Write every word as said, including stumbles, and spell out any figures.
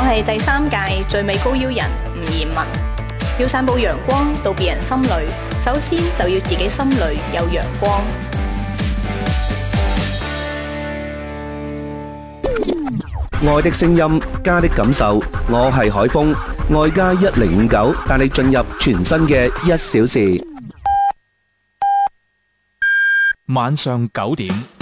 係第三屆最美高腰人吳彥文。要散布陽光到別人心裏，首先就要自己心裏有陽光。 愛的聲音，家的感受，我係海峰，愛家一零五九帶你進入全新嘅一小時。 晚上九點。